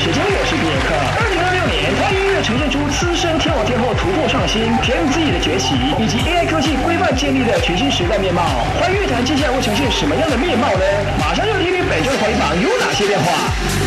时间，我是比尔克。2026年，华语音乐呈现出资深天王天后突破创新、PMZ 的崛起，以及 AI 科技规范建立的全新时代面貌。华语乐坛接下来会呈现什么样的面貌呢？马上就听听本周的华语榜有哪些变化。